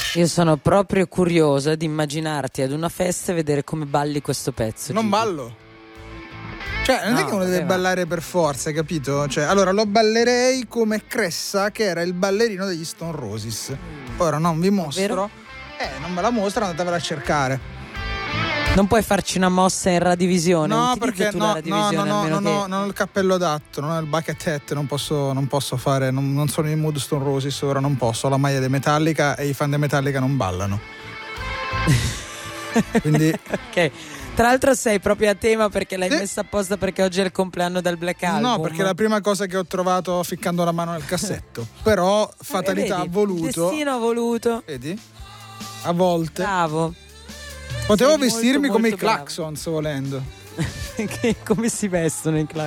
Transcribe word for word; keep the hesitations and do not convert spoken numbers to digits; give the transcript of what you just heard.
Io sono proprio curiosa di immaginarti ad una festa e vedere come balli questo pezzo. Non Gigi. ballo. Cioè, non No, è che uno vabbè, deve va. ballare per forza, capito? Cioè, allora lo ballerei come Cressa, che era il ballerino degli Stone Roses. Ora non vi mostro. Davvero? Eh, non ve la mostro, andatevela a cercare. Non puoi farci una mossa in radivisione? No, Utilizza perché tu no, la no, radivisione, no, no, almeno no, no, che... non ho il cappello adatto, non ho il bucket hat, non posso, non posso fare, non, non sono in mood Stone Roses, ora non posso, ho la maglia dei Metallica e i fan dei Metallica non ballano. Quindi Ok. Tra l'altro sei proprio a tema perché l'hai Sì. messa apposta perché oggi è il compleanno del Black Album. no, perché è la prima cosa che ho trovato ficcando la mano nel cassetto. Però fatalità Eh, ha vedi, voluto. Il destino ha voluto. Vedi? A volte. Bravo. Potevo Sei vestirmi molto, come i molto bravo. Claxons volendo. Che- come si vestono i Claxons?